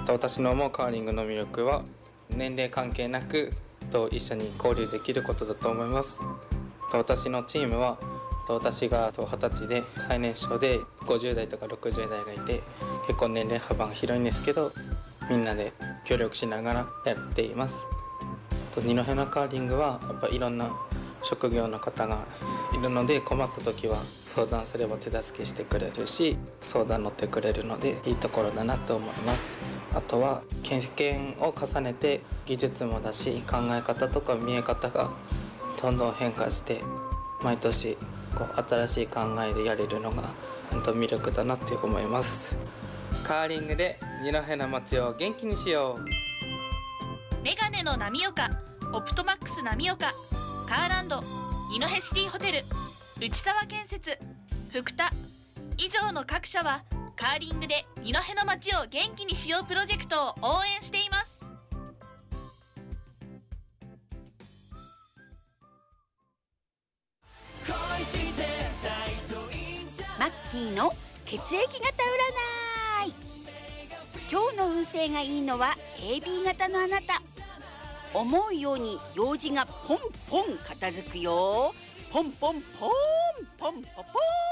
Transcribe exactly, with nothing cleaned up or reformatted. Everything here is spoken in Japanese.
私の思うカーリングの魅力は年齢関係なくと一緒に交流できることだと思います。私のチームは私がはたちで最年少でごじゅう代とかろくじゅう代がいて結構年齢幅が広いんですけど、みんなで協力しながらやっています。二戸のカーリングはやっぱいろんな職業の方がいるので、困った時は相談すれば手助けしてくれるし、相談乗ってくれるのでいいところだなと思います。あとは経験を重ねて技術もだし、考え方とか見え方がどんどん変化して毎年こう新しい考えでやれるのが本当魅力だなって思います。カーリングで二戸の街を元気にしよう。 メガネの波岡、オプトマックス波岡、カーランド、二戸シティホテル、内沢建設、福田以上の各社はカーリングで二戸の街を元気にしようプロジェクトを応援しています。 マッキーの血液型占い。今日の運勢がいいのは エービー 型のあなた。思うように用事がポンポン片付くよ。ポンポンポンポンポンポン。